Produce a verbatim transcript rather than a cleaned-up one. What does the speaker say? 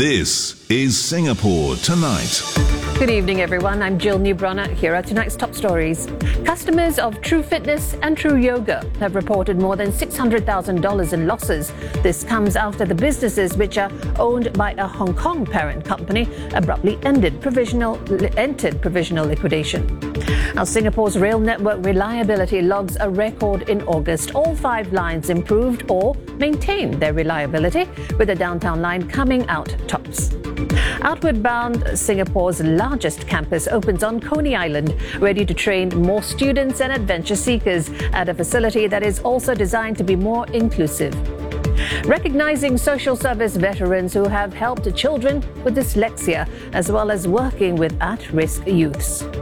This is Singapore Tonight. Good evening, everyone. I'm Jill Newbronner. Here are tonight's top stories. Customers of True Fitness and True Yoga have reported more than six hundred thousand dollars in losses. This comes after the businesses, which are owned by a Hong Kong parent company, abruptly ended provisional, entered provisional liquidation. Now, Singapore's rail network reliability logs a record in August. All five lines improved or maintained their reliability, with the downtown line coming out tops. Outward bound, Singapore's largest campus opens on Coney Island, ready to train more students and adventure seekers at a facility that is also designed to be more inclusive. Recognizing social service veterans who have helped children with dyslexia, as well as working with at-risk youths.